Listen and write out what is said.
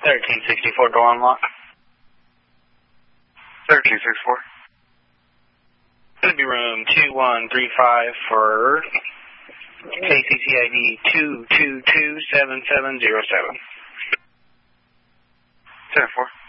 1364, door unlock. 1364. It'll be room 2135 for KCCID 2227707. 10-4.